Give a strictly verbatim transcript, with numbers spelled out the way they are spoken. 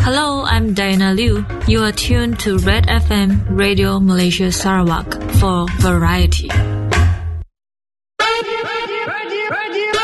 Hello, I'm Diana Liu. You are tuned to Red F M Radio Malaysia Sarawak for Variety. Radio, radio, radio, radio.